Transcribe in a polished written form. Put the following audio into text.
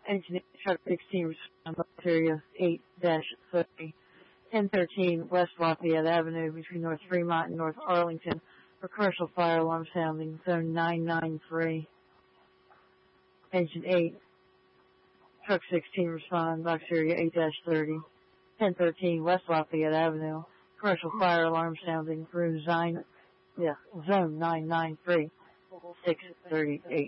Engineer Truck 16 respond box area 8-30. 1013 West Lafayette Avenue between North Fremont and North Arlington for commercial fire alarm sounding. Zone 993. Engine 8. Truck 16 respond box area 8-30. 1013 West Lafayette Avenue. Commercial fire alarm sounding. Zone 993. 638.